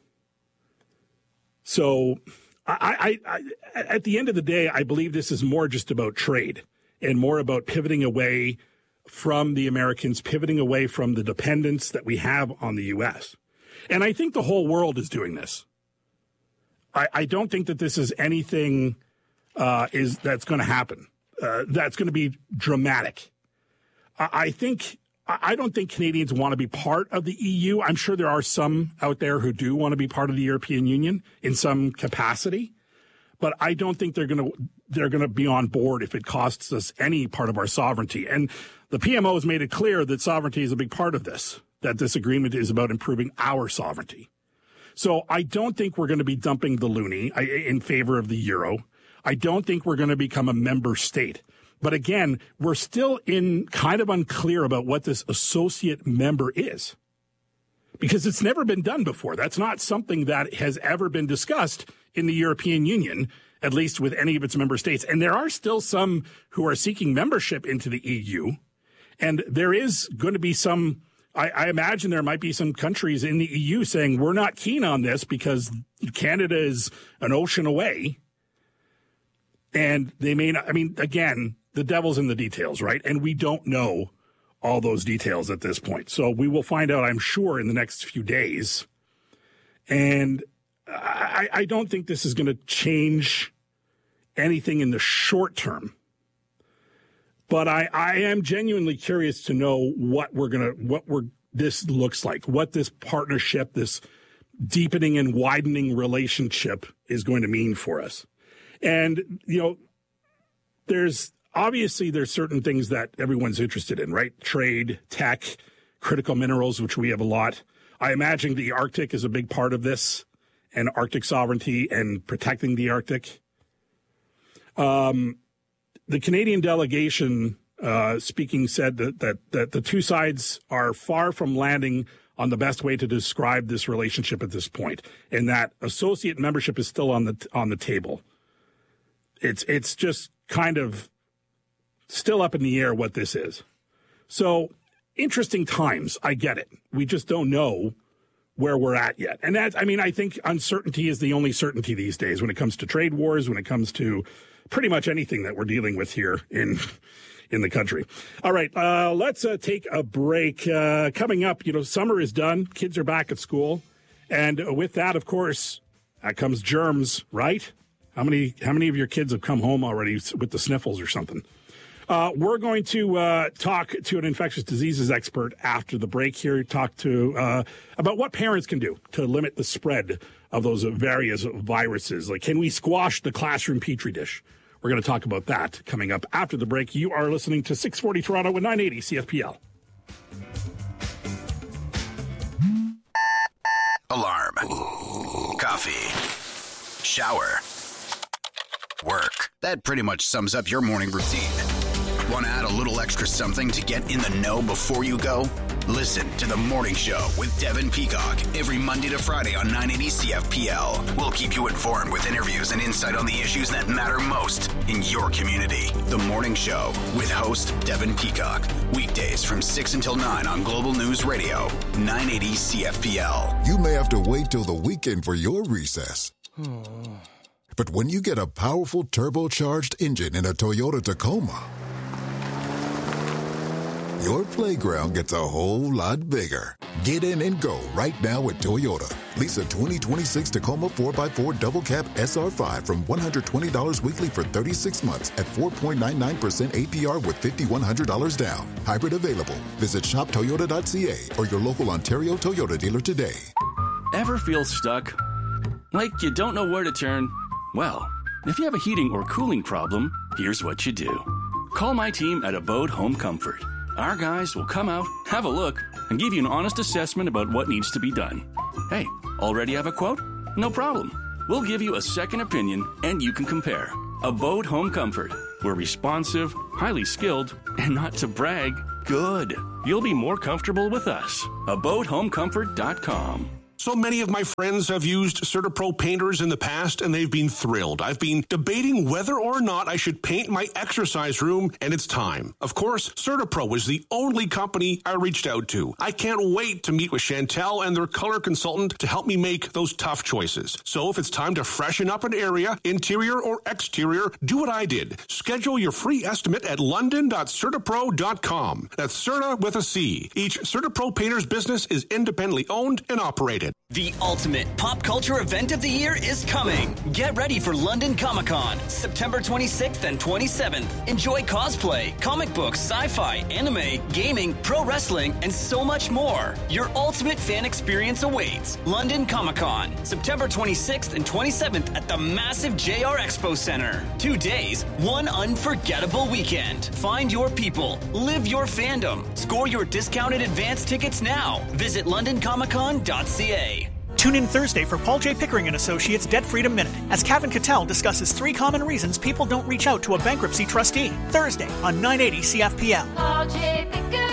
So I, I, I, at the end of the day, I believe this is more just about trade and more about pivoting away from the Americans, pivoting away from the dependence that we have on the U S. And I think the whole world is doing this. I, I don't think that this is anything uh, is that's going to happen. Uh, that's going to be dramatic. I, I think I don't think Canadians want to be part of the E U. I'm sure there are some out there who do want to be part of the European Union in some capacity, but I don't think they're going to they're going to be on board if it costs us any part of our sovereignty. And the P M O has made it clear that sovereignty is a big part of this, that this agreement is about improving our sovereignty. So I don't think we're going to be dumping the loonie in favor of the euro. I don't think we're going to become a member state. But again, we're still in kind of unclear about what this associate member is, because it's never been done before. That's not something that has ever been discussed in the European Union, at least with any of its member states. And there are still some who are seeking membership into the E U. And there is going to be some, I, I imagine there might be some countries in the E U saying, we're not keen on this because Canada is an ocean away. And they may not, I mean, again, the devil's in the details, right? And we don't know all those details at this point. So we will find out, I'm sure, in the next few days. And I, I don't think this is going to change anything in the short term. But I, I am genuinely curious to know what we're going to, what we're, this looks like, what this partnership, this deepening and widening relationship is going to mean for us. And, you know, there's, obviously, there's certain things that everyone's interested in, right? Trade, tech, critical minerals, which we have a lot. I imagine the Arctic is a big part of this, and Arctic sovereignty and protecting the Arctic. Um, the Canadian delegation uh, speaking said that, that that the two sides are far from landing on the best way to describe this relationship at this point, and that associate membership is still on the on the table. It's it's just kind of still up in the air what this is. So interesting times. I get it. We just don't know where we're at yet. And that, I mean, I think uncertainty is the only certainty these days when it comes to trade wars, when it comes to pretty much anything that we're dealing with here in in the country. All right, uh, let's uh, take a break. Uh, coming up, you know, summer is done. Kids are back at school. And with that, of course, that comes germs, right? How many how many of your kids have come home already with the sniffles or something? Uh, we're going to uh, talk to an infectious diseases expert after the break here, talk to uh, about what parents can do to limit the spread of those various viruses. Like, can we squash the classroom petri dish? We're going to talk about that coming up after the break. You are listening to six forty Toronto with nine eighty C F P L. Alarm. Coffee. Shower. Work. That pretty much sums up your morning routine. Want to add a little extra something to get in the know before you go? Listen to The Morning Show with Devin Peacock every Monday to Friday on nine eighty C F P L. We'll keep you informed with interviews and insight on the issues that matter most in your community. The Morning Show with host Devin Peacock. Weekdays from six until nine on Global News Radio, nine eighty C F P L. You may have to wait till the weekend for your recess. But when you get a powerful turbocharged engine in a Toyota Tacoma, your playground gets a whole lot bigger. Get in and go right now at Toyota. Lease a twenty twenty-six Tacoma four by four Double Cab S R five from one hundred twenty dollars weekly for thirty-six months at four point nine nine percent A P R with five thousand one hundred dollars down. Hybrid available. Visit shop toyota dot c a or your local Ontario Toyota dealer today. Ever feel stuck? Like you don't know where to turn? Well, if you have a heating or cooling problem, here's what you do. Call my team at Abode Home Comfort. Our guys will come out, have a look, and give you an honest assessment about what needs to be done. Hey, already have a quote? No problem. We'll give you a second opinion, and you can compare. Abode Home Comfort. We're responsive, highly skilled, and not to brag, good. You'll be more comfortable with us. abode home comfort dot com. So many of my friends have used CertaPro painters in the past, and they've been thrilled. I've been debating whether or not I should paint my exercise room, and it's time. Of course, CertaPro is the only company I reached out to. I can't wait to meet with Chantel and their color consultant to help me make those tough choices. So if it's time to freshen up an area, interior or exterior, do what I did. Schedule your free estimate at london dot certapro dot com. That's Certa with a C. Each CertaPro painter's business is independently owned and operated. The ultimate pop culture event of the year is coming. Get ready for London Comic-Con, September twenty-sixth and twenty-seventh. Enjoy cosplay, comic books, sci-fi, anime, gaming, pro wrestling, and so much more. Your ultimate fan experience awaits. London Comic-Con, September twenty-sixth and twenty-seventh at the massive J R Expo Center. Two days, one unforgettable weekend. Find your people, live your fandom. Score your discounted advance tickets now. Visit london comic con dot c a. Tune in Thursday for Paul J. Pickering and Associates Debt Freedom Minute as Kevin Cattell discusses three common reasons people don't reach out to a bankruptcy trustee. Thursday on nine eighty C F P L. Paul J.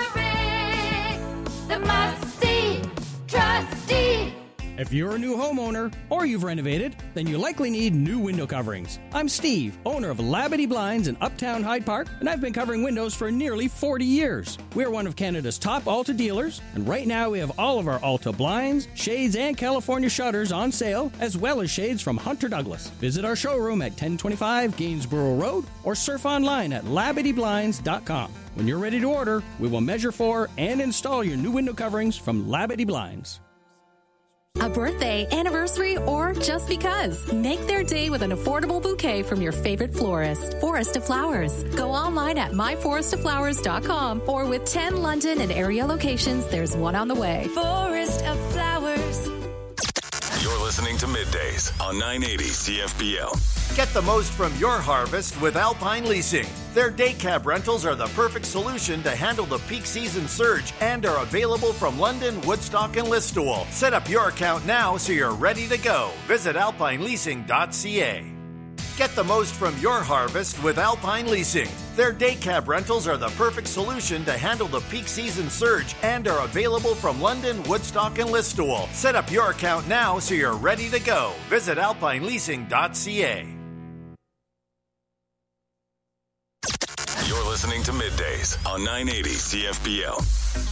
Pickering, the must-see trustee. If you're a new homeowner or you've renovated, then you likely need new window coverings. I'm Steve, owner of Labadee Blinds in Uptown Hyde Park, and I've been covering windows for nearly forty years. We're one of Canada's top Alta dealers, and right now we have all of our Alta blinds, shades, and California shutters on sale, as well as shades from Hunter Douglas. Visit our showroom at ten twenty-five Gainsborough Road or surf online at labadee blinds dot com. When you're ready to order, we will measure for and install your new window coverings from Labadee Blinds. A birthday, anniversary, or just because. Make their day with an affordable bouquet from your favorite florist. Forest of Flowers. Go online at my forest of flowers dot com or with ten London and area locations, there's one on the way. Forest of Flowers. You're listening to Middays on nine eighty C F P L. Get the most from your harvest with Alpine Leasing. Their day cab rentals are the perfect solution to handle the peak season surge and are available from London, Woodstock, and Listowel. Set up your account now so you're ready to go. Visit alpine leasing dot c a. Get the most from your harvest with Alpine Leasing. Their day cab rentals are the perfect solution to handle the peak season surge and are available from London, Woodstock, and Listowel. Set up your account now so you're ready to go. Visit alpine leasing dot c a. You're listening to Middays on nine eighty C F P L.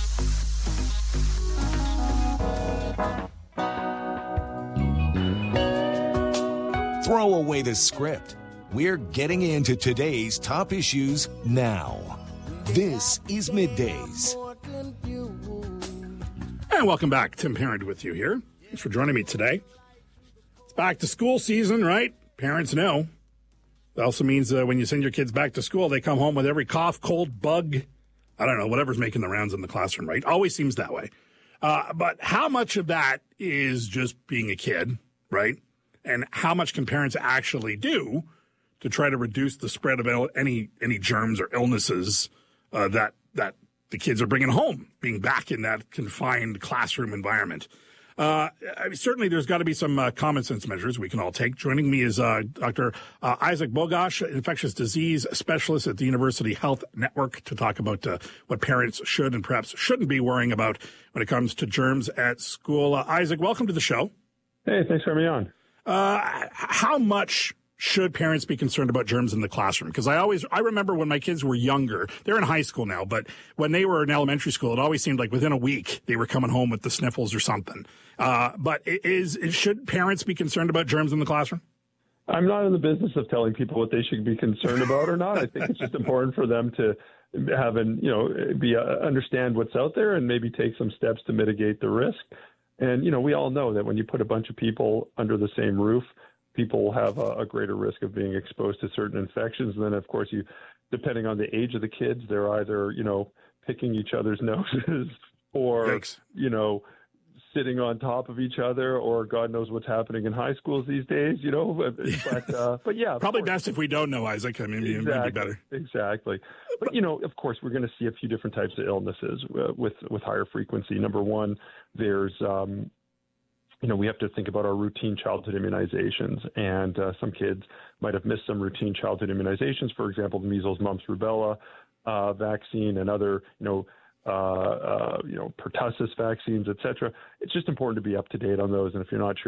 Throw away the script. We're getting into today's top issues now. This is Middays. And welcome back. Tim Parent with you here. Thanks for joining me today. It's back to school season, right? Parents know. It also means uh, when you send your kids back to school, they come home with every cough, cold, bug, I don't know, whatever's making the rounds in the classroom, right? Always seems that way. Uh, but how much of that is just being a kid, right? And how much can parents actually do to try to reduce the spread of any any germs or illnesses uh, that that the kids are bringing home, being back in that confined classroom environment? Uh, I mean, certainly there's got to be some uh, common sense measures we can all take. Joining me is uh, Doctor Uh, Isaac Bogosh, infectious disease specialist at the University Health Network, to talk about uh, what parents should and perhaps shouldn't be worrying about when it comes to germs at school. Uh, Isaac, welcome to the show. Hey, thanks for having me on. Uh, how much should parents be concerned about germs in the classroom? Because I always, I remember when my kids were younger, they're in high school now, but when they were in elementary school, it always seemed like within a week they were coming home with the sniffles or something. Uh, but is, is should parents be concerned about germs in the classroom? I'm not in the business of telling people what they should be concerned about or not. I think it's just important for them to having, you know, be uh, understand what's out there and maybe take some steps to mitigate the risk. And, you know, we all know that when you put a bunch of people under the same roof, people have a, a greater risk of being exposed to certain infections. And then, of course, you, depending on the age of the kids, they're either, you know, picking each other's noses or, Yikes. you know, sitting on top of each other, or God knows what's happening in high schools these days, you know. But, but, uh, but yeah. Probably best if we don't know, Isaac. I mean, exactly, it might be better. Exactly. But, you know, of course, we're going to see a few different types of illnesses uh, with, with higher frequency. Number one, there's, um, you know, we have to think about our routine childhood immunizations. And uh, some kids might have missed some routine childhood immunizations, for example, the measles, mumps, rubella uh, vaccine and other, you know, Uh, uh, you know, pertussis vaccines, et cetera. It's just important to be up to date on those. And if you're not sure